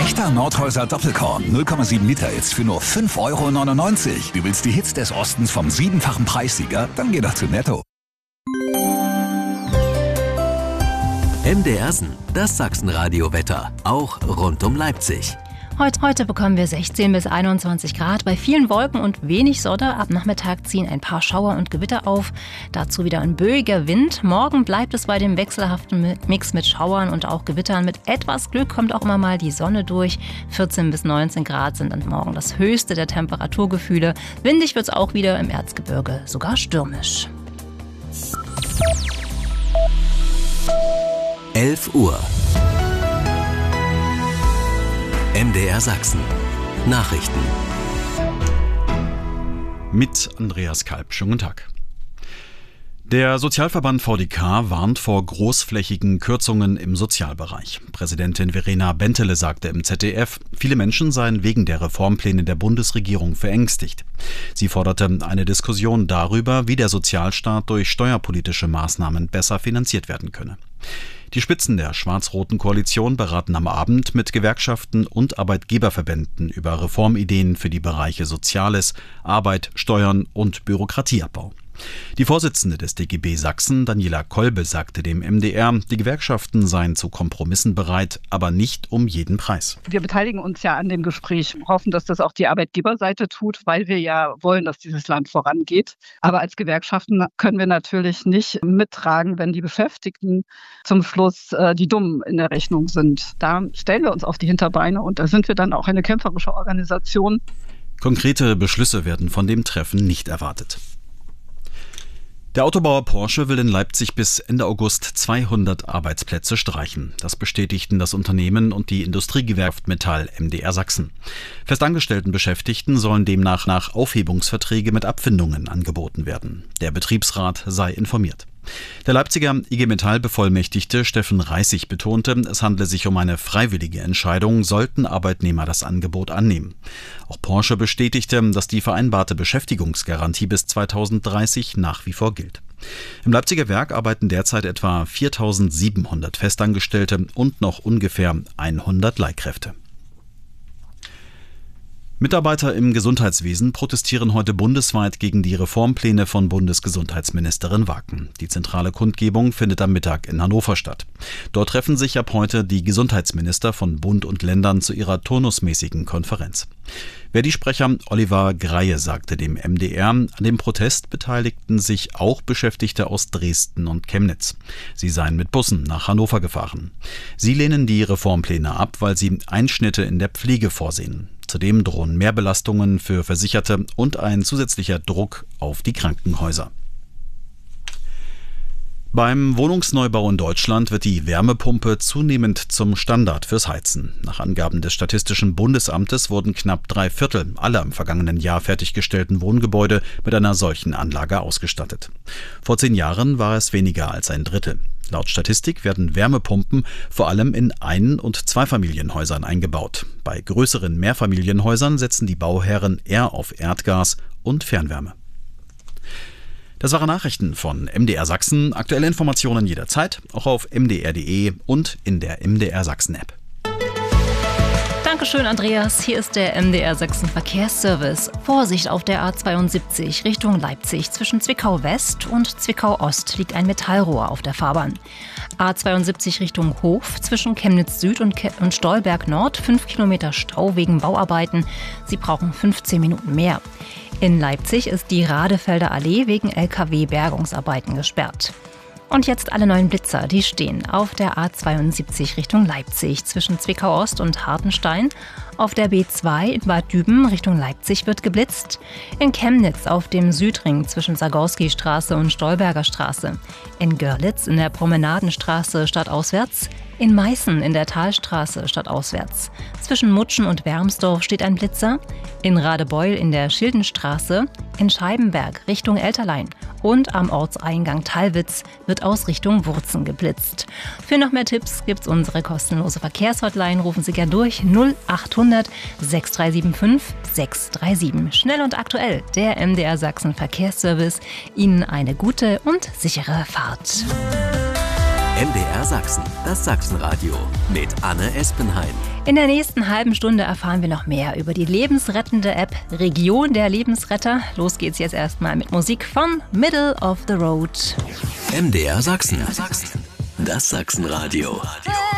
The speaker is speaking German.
Echter Nordhäuser Doppelkorn 0,7 Liter jetzt für nur 5,99 €. Du willst die Hits des Ostens vom 7-fachen Preissieger? Dann geh doch zu Netto. MDRsen, das Sachsenradio-Wetter, auch rund um Leipzig. Heute bekommen wir 16 bis 21 Grad bei vielen Wolken und wenig Sonne. Ab Nachmittag ziehen ein paar Schauer und Gewitter auf. Dazu wieder ein böiger Wind. Morgen bleibt es bei dem wechselhaften Mix mit Schauern und auch Gewittern. Mit etwas Glück kommt auch immer mal die Sonne durch. 14 bis 19 Grad sind dann morgen das höchste der Temperaturgefühle. Windig wird es auch wieder im Erzgebirge, sogar stürmisch. 11 Uhr. MDR Sachsen. Nachrichten. Mit Andreas Kalb. Schönen guten Tag. Der Sozialverband VDK warnt vor großflächigen Kürzungen im Sozialbereich. Präsidentin Verena Bentele sagte im ZDF, viele Menschen seien wegen der Reformpläne der Bundesregierung verängstigt. Sie forderte eine Diskussion darüber, wie der Sozialstaat durch steuerpolitische Maßnahmen besser finanziert werden könne. Die Spitzen der schwarz-roten Koalition beraten am Abend mit Gewerkschaften und Arbeitgeberverbänden über Reformideen für die Bereiche Soziales, Arbeit, Steuern und Bürokratieabbau. Die Vorsitzende des DGB Sachsen, Daniela Kolbe, sagte dem MDR, die Gewerkschaften seien zu Kompromissen bereit, aber nicht um jeden Preis. Wir beteiligen uns ja an dem Gespräch, hoffen, dass das auch die Arbeitgeberseite tut, weil wir ja wollen, dass dieses Land vorangeht. Aber als Gewerkschaften können wir natürlich nicht mittragen, wenn die Beschäftigten zum Schluss die Dummen in der Rechnung sind. Da stellen wir uns auf die Hinterbeine und da sind wir dann auch eine kämpferische Organisation. Konkrete Beschlüsse werden von dem Treffen nicht erwartet. Der Autobauer Porsche will in Leipzig bis Ende August 200 Arbeitsplätze streichen. Das bestätigten das Unternehmen und die Industriegewerkschaft Metall MDR Sachsen. Festangestellten Beschäftigten sollen demnach nach Aufhebungsverträge mit Abfindungen angeboten werden. Der Betriebsrat sei informiert. Der Leipziger IG Metall-Bevollmächtigte Steffen Reissig betonte, es handle sich um eine freiwillige Entscheidung, sollten Arbeitnehmer das Angebot annehmen. Auch Porsche bestätigte, dass die vereinbarte Beschäftigungsgarantie bis 2030 nach wie vor gilt. Im Leipziger Werk arbeiten derzeit etwa 4.700 Festangestellte und noch ungefähr 100 Leihkräfte. Mitarbeiter im Gesundheitswesen protestieren heute bundesweit gegen die Reformpläne von Bundesgesundheitsministerin Waken. Die zentrale Kundgebung findet am Mittag in Hannover statt. Dort treffen sich ab heute die Gesundheitsminister von Bund und Ländern zu ihrer turnusmäßigen Konferenz. Verdi-Sprecher Oliver Greie sagte dem MDR, an dem Protest beteiligten sich auch Beschäftigte aus Dresden und Chemnitz. Sie seien mit Bussen nach Hannover gefahren. Sie lehnen die Reformpläne ab, weil sie Einschnitte in der Pflege vorsehen. Zudem drohen Mehrbelastungen für Versicherte und ein zusätzlicher Druck auf die Krankenhäuser. Beim Wohnungsneubau in Deutschland wird die Wärmepumpe zunehmend zum Standard fürs Heizen. Nach Angaben des Statistischen Bundesamtes wurden knapp 3/4 aller im vergangenen Jahr fertiggestellten Wohngebäude mit einer solchen Anlage ausgestattet. Vor 10 Jahren war es weniger als ein Drittel. Laut Statistik werden Wärmepumpen vor allem in Ein- und Zweifamilienhäusern eingebaut. Bei größeren Mehrfamilienhäusern setzen die Bauherren eher auf Erdgas und Fernwärme. Das waren Nachrichten von MDR Sachsen. Aktuelle Informationen jederzeit, auch auf mdr.de und in der MDR Sachsen-App. Dankeschön, Andreas. Hier ist der MDR Sachsen Verkehrsservice. Vorsicht auf der A72 Richtung Leipzig. Zwischen Zwickau West und Zwickau Ost liegt ein Metallrohr auf der Fahrbahn. A72 Richtung Hof zwischen Chemnitz Süd und Stolberg Nord. 5 Kilometer Stau wegen Bauarbeiten. Sie brauchen 15 Minuten mehr. In Leipzig ist die Radefelder Allee wegen LKW-Bergungsarbeiten gesperrt. Und jetzt alle neuen Blitzer, die stehen auf der A72 Richtung Leipzig zwischen Zwickau Ost und Hartenstein. Auf der B2 in Bad Düben Richtung Leipzig wird geblitzt. In Chemnitz auf dem Südring zwischen Sagorski-Straße und Stolberger Straße. In Görlitz in der Promenadenstraße stadtauswärts. In Meißen in der Talstraße stadtauswärts. Zwischen Mutschen und Wermsdorf steht ein Blitzer. In Radebeul in der Schildenstraße. In Scheibenberg Richtung Elterlein. Und am Ortseingang Tallwitz wird aus Richtung Wurzen geblitzt. Für noch mehr Tipps gibt's unsere kostenlose Verkehrshotline. Rufen Sie gern durch 0800 6375 637. Schnell und aktuell, der MDR Sachsen Verkehrsservice. Ihnen eine gute und sichere Fahrt. MDR Sachsen, das Sachsenradio mit Anne Espenheim. In der nächsten halben Stunde erfahren wir noch mehr über die lebensrettende App Region der Lebensretter. Los geht's jetzt erstmal mit Musik von Middle of the Road. MDR Sachsen. Das Sachsenradio.